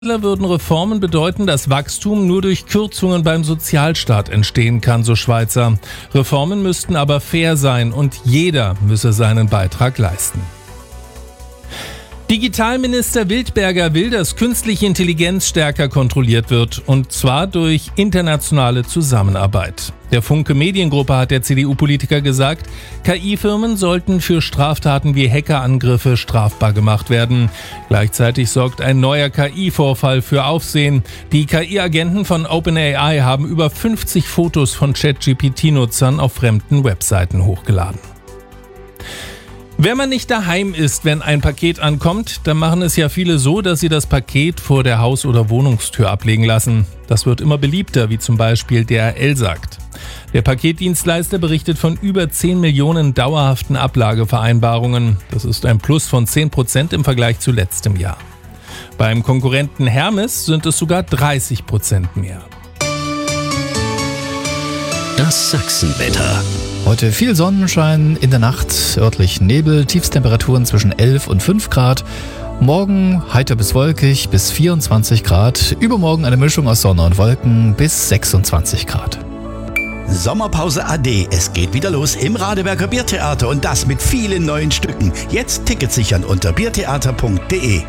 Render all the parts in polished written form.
Würden Reformen bedeuten, dass Wachstum nur durch Kürzungen beim Sozialstaat entstehen kann, so Schweizer. Reformen müssten aber fair sein und jeder müsse seinen Beitrag leisten. Digitalminister Wildberger will, dass künstliche Intelligenz stärker kontrolliert wird, und zwar durch internationale Zusammenarbeit. Der Funke Mediengruppe hat der CDU-Politiker gesagt, KI-Firmen sollten für Straftaten wie Hackerangriffe strafbar gemacht werden. Gleichzeitig sorgt ein neuer KI-Vorfall für Aufsehen. Die KI-Agenten von OpenAI haben über 50 Fotos von ChatGPT-Nutzern auf fremden Webseiten hochgeladen. Wenn man nicht daheim ist, wenn ein Paket ankommt, dann machen es ja viele so, dass sie das Paket vor der Haus- oder Wohnungstür ablegen lassen. Das wird immer beliebter, wie zum Beispiel DHL sagt. Der Paketdienstleister berichtet von über 10 Millionen dauerhaften Ablagevereinbarungen. Das ist ein Plus von 10% im Vergleich zu letztem Jahr. Beim Konkurrenten Hermes sind es sogar 30% mehr. Das Sachsenwetter. Heute viel Sonnenschein, in der Nacht örtlich Nebel, Tiefstemperaturen zwischen 11 und 5 Grad. Morgen heiter bis wolkig bis 24 Grad. Übermorgen eine Mischung aus Sonne und Wolken bis 26 Grad. Sommerpause AD. Es geht wieder los im Radeberger Biertheater und das mit vielen neuen Stücken. Jetzt Tickets sichern unter biertheater.de.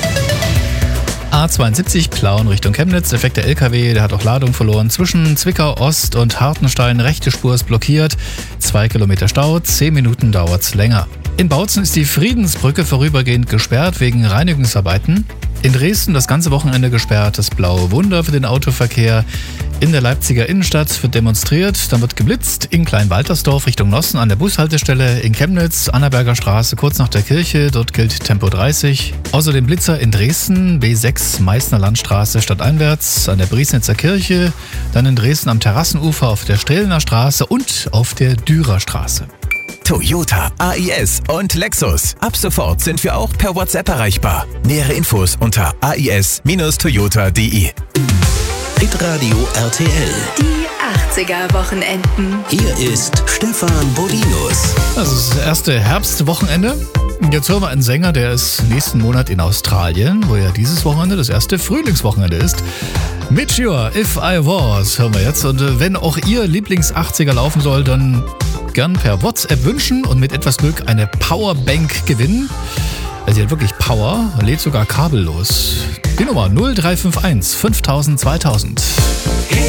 A72 Plauen Richtung Chemnitz, defekter LKW, der hat auch Ladung verloren. Zwischen Zwickau Ost und Hartenstein, rechte Spur ist blockiert. 2 Kilometer Stau, 10 Minuten dauert's länger. In Bautzen ist die Friedensbrücke vorübergehend gesperrt wegen Reinigungsarbeiten. In Dresden das ganze Wochenende gesperrt, das blaue Wunder für den Autoverkehr. In der Leipziger Innenstadt wird demonstriert, dann wird geblitzt. In Kleinwaltersdorf Richtung Nossen an der Bushaltestelle. In Chemnitz, Annaberger Straße, kurz nach der Kirche, dort gilt Tempo 30. Außerdem Blitzer in Dresden, B6 Meißner Landstraße stadteinwärts an der Briesnitzer Kirche. Dann in Dresden am Terrassenufer auf der Strehlener Straße und auf der Dürer Straße. Toyota, AIS und Lexus. Ab sofort sind wir auch per WhatsApp erreichbar. Nähere Infos unter ais-toyota.de. Hitradio RTL. Die 80er-Wochenenden. Hier ist Stefan Bodinus. Das ist das erste Herbstwochenende. Jetzt hören wir einen Sänger, der ist nächsten Monat in Australien, wo ja dieses Wochenende das erste Frühlingswochenende ist. Meteor, If I Was, hören wir jetzt. Und wenn auch Ihr Lieblings-80er laufen soll, dann gern per WhatsApp wünschen und mit etwas Glück eine Powerbank gewinnen. Sie hat wirklich Power, lädt sogar kabellos. Die Nummer 0351 5000 2000.